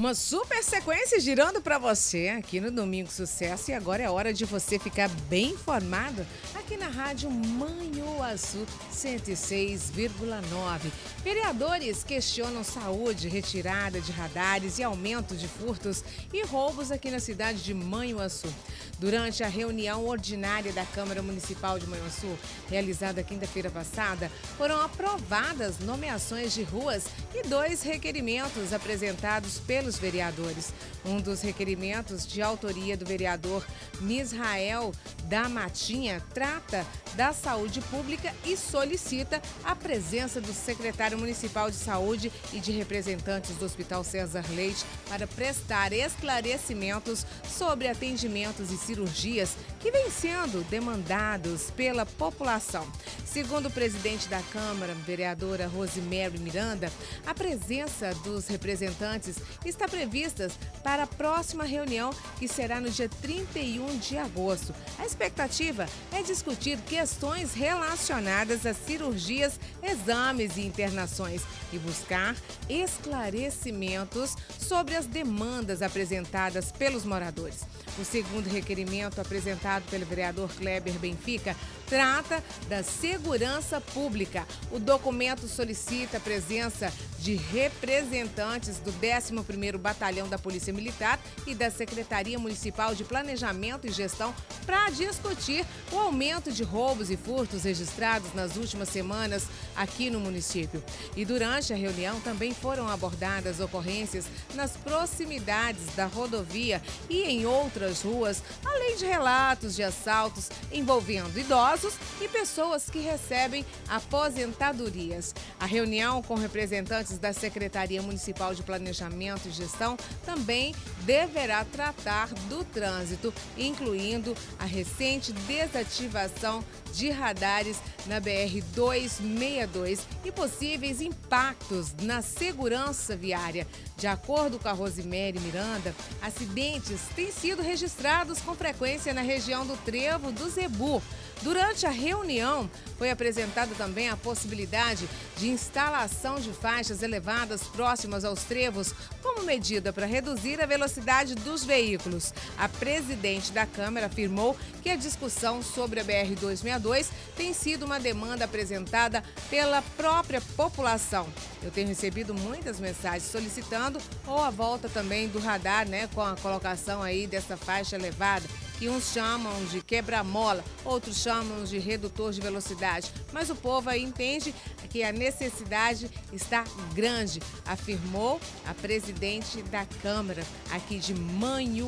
Uma super sequência girando para você aqui no Domingo Sucesso. E agora é hora de você ficar bem informado aqui na Rádio Manhuaçu 106,9. Vereadores questionam saúde, retirada de radares e aumento de furtos e roubos aqui na cidade de Manhuaçu. Durante a reunião ordinária da Câmara Municipal de Manhuaçu, realizada quinta-feira passada, foram aprovadas nomeações de ruas e 2 requerimentos apresentados pelos vereadores. Um dos requerimentos, de autoria do vereador Misrael da Matinha, trata da saúde pública e solicita a presença do secretário municipal de saúde e de representantes do Hospital César Leite para prestar esclarecimentos sobre atendimentos e cirurgias que vêm sendo demandados pela população. Segundo o presidente da Câmara, vereadora Rosemary Miranda, a presença dos representantes está prevista para a próxima reunião, que será no dia 31 de agosto. A expectativa é discutir questões relacionadas a cirurgias, exames e internações e buscar esclarecimentos sobre as demandas apresentadas pelos moradores. O segundo requerimento, apresentado pelo vereador Kleber Benfica, trata da segurança pública. O documento solicita a presença de representantes do 11º Batalhão da Polícia Militar e da Secretaria Municipal de Planejamento e Gestão para discutir o aumento de roubos e furtos registrados nas últimas semanas aqui no município. E durante a reunião também foram abordadas ocorrências nas proximidades da rodovia e em outras ruas, além de relatos de assaltos envolvendo idosos e pessoas que recebem aposentadorias. A reunião com representantes da Secretaria Municipal de Planejamento e Gestão também deverá tratar do trânsito, incluindo a recente desativação de radares na BR-262 e possíveis impactos na segurança viária. De acordo com a Rosemary Miranda, acidentes têm sido registrados com frequência na região do Trevo do Zebu. Durante a reunião, foi apresentada também a possibilidade de instalação de faixas elevadas próximas aos trevos, como medida para reduzir a velocidade dos veículos. A presidente da Câmara afirmou que a discussão sobre a BR-262 tem sido uma demanda apresentada pela própria população. Eu tenho recebido muitas mensagens solicitando ou a volta também do radar, com a colocação aí dessa faixa elevada, que uns chamam de quebra-mola, outros chamam de redutor de velocidade. Mas o povo aí entende que a necessidade está grande, afirmou a presidente da Câmara aqui de Manhuaçu.